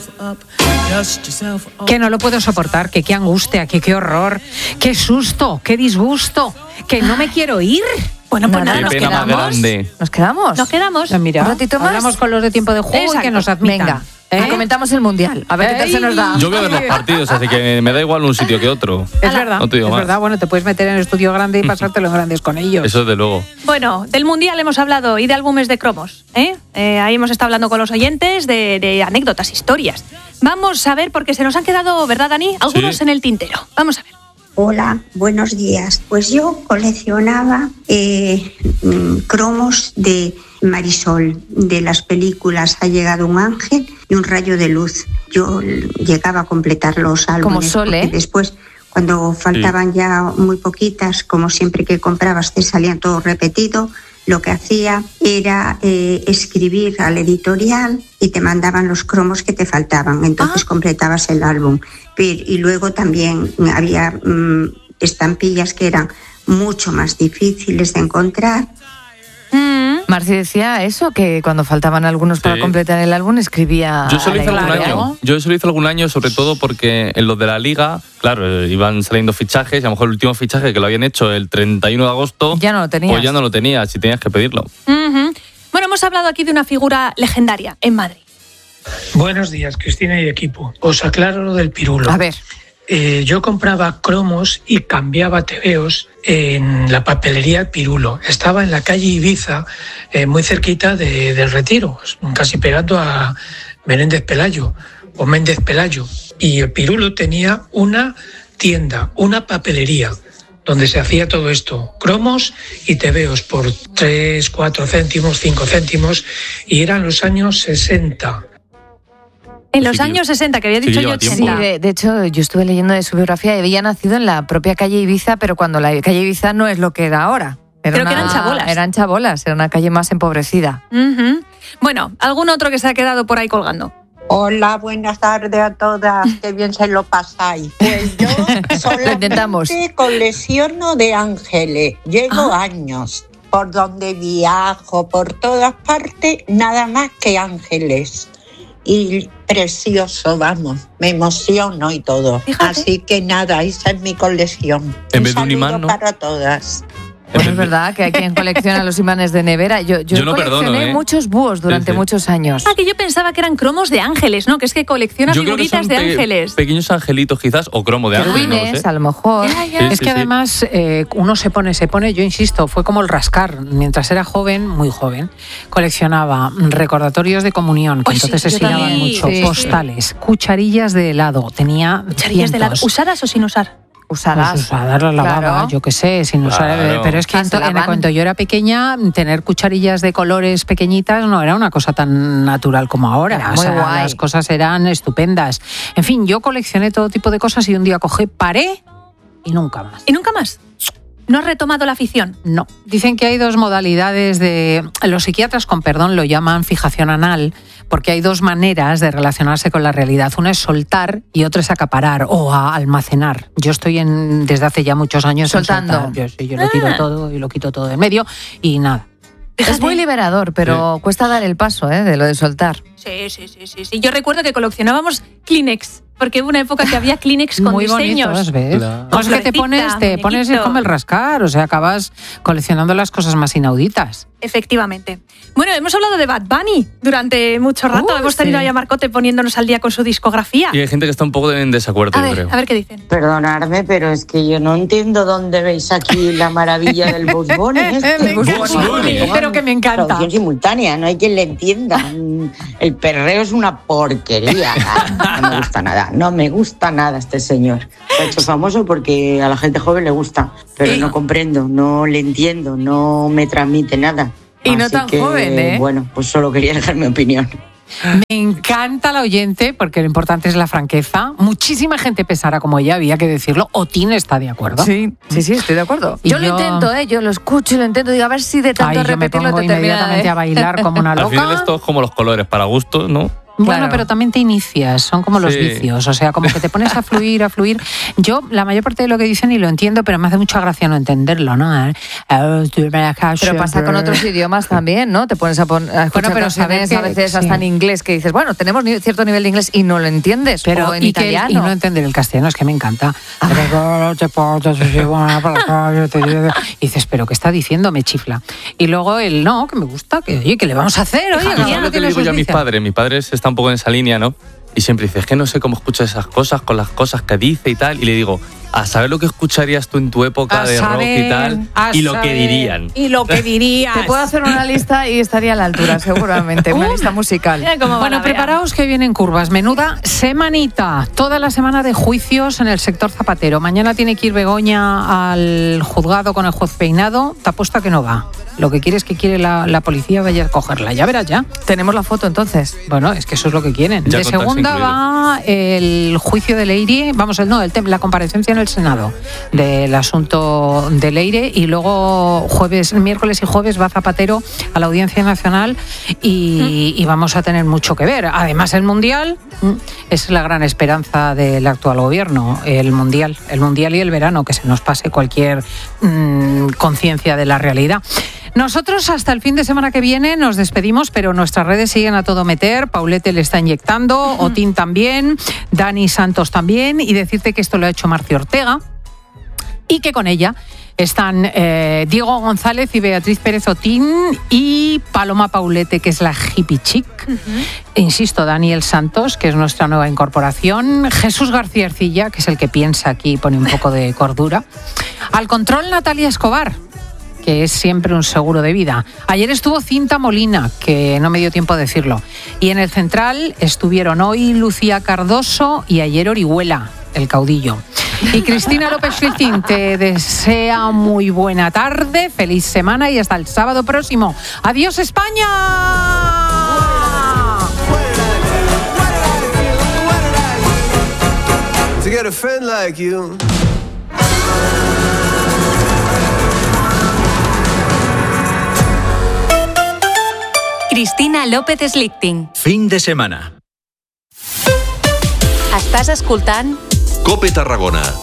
Que no lo puedo soportar, que qué angustia, que qué horror, qué susto, qué disgusto, que no me quiero ir. Bueno, pues nada, Qué pena más grande. ¿Nos quedamos? Nos quedamos. Mira, ¿Un ratito más? hablamos con los de Tiempo de Juego. Exacto. Y que nos admitan. Venga, ¿Eh? comentamos el Mundial. A ver qué tal se nos da. Yo voy a ver los partidos, así que me da igual un sitio que otro. Es verdad, No te digo es más. verdad. Bueno, te puedes meter en el estudio grande y pasártelo en grandes con ellos. Eso desde luego. Bueno, del Mundial hemos hablado y de álbumes de cromos. Ahí hemos estado hablando con los oyentes de anécdotas, historias. Vamos a ver, porque se nos han quedado, ¿verdad, Dani? Algunos Sí. en el tintero. Vamos a ver. Hola, buenos días. Pues yo coleccionaba cromos de Marisol, de las películas Ha llegado un ángel y Un rayo de luz. Yo llegaba a completar los álbumes. Como Sol, ¿eh? Porque después, cuando faltaban ya muy poquitas, como siempre que comprabas te salían todo repetido, lo que hacía era escribir al editorial y te mandaban los cromos que te faltaban. Entonces completabas el álbum. Y luego también había estampillas que eran mucho más difíciles de encontrar. Marci decía eso, que cuando faltaban algunos para Sí. completar el álbum escribía... Yo eso lo hice a la algún editorial. año. Yo eso lo hice algún año, sobre todo porque en los de la Liga, claro, iban saliendo fichajes y a lo mejor el último fichaje que lo habían hecho el 31 de agosto, Ya no lo tenías. pues ya no lo tenías y tenías que pedirlo. Ujú. Bueno, hemos hablado aquí de una figura legendaria en Madrid. Buenos días, Cristina y equipo. Os aclaro lo del pirulo. A ver, Yo compraba cromos y cambiaba tebeos en la papelería Pirulo. Estaba en la calle Ibiza, muy cerquita del Retiro, casi pegando a Menéndez Pelayo o Méndez Pelayo. Y el Pirulo tenía una tienda, una papelería, donde se hacía todo esto, cromos y tebeos por 3, 4 céntimos, 5 céntimos, y eran los años 60. En los Sí que- años 60, que había sí dicho que yo lleva 80. tiempo. de hecho, yo estuve leyendo de su biografía y había nacido en la propia calle Ibiza, pero cuando la calle Ibiza no es lo que era ahora. Creo que eran chabolas. Eran chabolas, era una calle más empobrecida. Ujú. Bueno, ¿algún otro que se ha quedado por ahí colgando? Hola, buenas tardes a todas, qué bien se lo pasáis. Pues yo intentamos. solamente colecciono de ángeles, llevo años, por donde viajo, por todas partes, nada más que ángeles. Y precioso, vamos, me emociono y todo. Fíjate. Así que nada, esa es mi colección. En vez de un imán, saludo ¿no? para todas. Bueno, es verdad que hay quien colecciona los imanes de nevera. Yo no coleccioné perdono, ¿eh? muchos búhos durante Sí, sí. muchos años. Ah, que yo pensaba que eran cromos de ángeles, ¿no? Que es que colecciona Yo creo que figuritas son de ángeles. pequeños angelitos quizás, o cromo de ángeles, no lo Querubines, sé. a lo mejor. Ya, ya. Sí, Es que además uno se pone, yo insisto, fue como el rascar. Mientras era joven, muy joven, coleccionaba recordatorios de comunión, que Ay, sí, entonces se yo estiraban también. mucho, Sí. cucharillas, cucharillas de helado, tenía Charillas de helado. cientos. ¿Usadas o sin usar? Usadas. Pues usadas las lavaba, Claro. yo qué sé, sin usar, Claro. pero es que Ah, se lavan. cuando yo era pequeña, tener cucharillas de colores pequeñitas no era una cosa tan natural como ahora. Era O muy sea, guay. las cosas eran estupendas. En fin, yo coleccioné todo tipo de cosas y un día paré y nunca más. ¿Y nunca más? ¿No has retomado la afición? No. Dicen que hay dos modalidades de... Los psiquiatras, con perdón, lo llaman fijación anal, porque hay dos maneras de relacionarse con la realidad. Una es soltar y otra es acaparar o a almacenar. Yo estoy desde hace ya muchos años en Soltando. soltar. Yo lo tiro todo y lo quito todo de en medio y nada. Es muy liberador, pero cuesta dar el paso, de lo de soltar. Sí. Yo recuerdo que coleccionábamos Kleenex, porque hubo una época que había Kleenex con Muy diseños. bonitos, ¿ves? Claro. No, es que te pones muñequito. como el rascar, o sea, acabas coleccionando las cosas más inauditas. Efectivamente. Bueno, hemos hablado de Bad Bunny durante mucho rato. Hemos tenido sí. ahí a Marcote poniéndonos al día con su discografía. Y hay gente que está un poco en desacuerdo, yo creo. A ver qué dicen. Perdonadme, pero es que yo no entiendo dónde veis aquí la maravilla del Bugs Bunny. Me encanta. Pero que me encanta. Traducción simultánea, no hay quien le entienda. El perreo es una porquería. No me gusta nada, no me gusta nada este señor. Se ha hecho famoso porque a la gente joven le gusta, pero no comprendo, no le entiendo, no me transmite nada. Y no Así tan que, joven, ¿eh? Bueno, pues solo quería dejar mi opinión. Me encanta la oyente, porque lo importante es la franqueza. Muchísima gente pensará como ella, había que decirlo. Otín está de acuerdo. Sí, estoy de acuerdo. Y Yo lo yo- intento, yo lo escucho y lo intento. Digo, a ver si de tanto Ay, yo me repetirlo pongo te termina. inmediatamente a bailar como una Al final loca. esto es como los colores, para gustos, ¿no? Bueno, Claro. pero también te inicias, son como los Sí. vicios, o sea, como que te pones a fluir. Yo, la mayor parte de lo que dicen ni lo entiendo, pero me hace mucha gracia no entenderlo, ¿no? Pero pasa con otros idiomas también, ¿no? Te pones a escuchar pero canciones saber que- a veces hasta sí. en inglés que dices, bueno, tenemos cierto nivel de inglés y no lo entiendes, Pero o en y, que, italiano. y no entender el castellano, es que me encanta. Y dices, pero ¿qué está diciendo? Me chifla. Y luego el no, que me gusta, que oye, que le vamos a hacer, oye, Yo cada es uno lo que tiene le digo sus yo a mis vicios. padres. Mis padres están un poco en esa línea, ¿no? Y siempre dice, es que no sé cómo escucha esas cosas con las cosas que dice y tal. Y le digo, a saber lo que escucharías tú en tu época A de rock saber, y tal, a y lo que saber, dirían. Y lo que dirías. Te puedo hacer una lista y estaría a la altura, seguramente, una lista musical. Mira cómo va Bueno, la vea. preparaos que vienen curvas. Menuda semanita. Toda la semana de juicios en el sector zapatero. Mañana tiene que ir Begoña al juzgado con el juez Peinado. Te apuesto a que no va. Lo que quiere es que quiere la policía vaya a cogerla. Ya verás ya. Tenemos la foto entonces. Bueno, es que eso es lo que quieren. Ya De con taxi segunda incluido. va el juicio de Leire, la comparecencia en el Senado del asunto de Leire, y luego miércoles y jueves va Zapatero a la Audiencia Nacional y vamos a tener mucho que ver. Además, el Mundial es la gran esperanza del actual gobierno, el Mundial y el verano, que se nos pase cualquier conciencia de la realidad. Nosotros hasta el fin de semana que viene nos despedimos, pero nuestras redes siguen a todo meter. Paulete le está inyectando, Otín también, Dani Santos también, y decirte que esto lo ha hecho Marci Ortega y que con ella están Diego González y Beatriz Pérez Otín y Paloma Paulete, que es la hippie chic. Insisto, Daniel Santos, que es nuestra nueva incorporación. Jesús García Ercilla, que es el que piensa aquí y pone un poco de cordura. Al control, Natalia Escobar, que es siempre un seguro de vida. Ayer estuvo Cinta Molina, que no me dio tiempo de decirlo. Y en el central estuvieron hoy Lucía Cardoso y ayer Orihuela, el caudillo. Y Cristina López Schlichting te desea muy buena tarde, feliz semana y hasta el sábado próximo. ¡Adiós, España! To get a friend like you. Cristina López Schlichting. Fin de setmana. Estàs escoltant Cope Tarragona.